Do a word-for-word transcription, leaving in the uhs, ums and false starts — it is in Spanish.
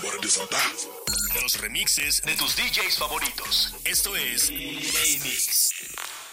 Los remixes de tus D Js favoritos. Esto es J-Mix.